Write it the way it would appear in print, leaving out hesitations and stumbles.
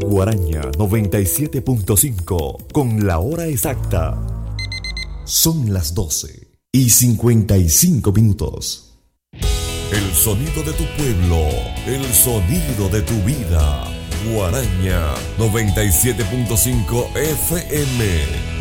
Guaraña 97.5 con la hora exacta. Son las 12:55. El sonido de tu pueblo, el sonido de tu vida. Guaraña 97.5 FM.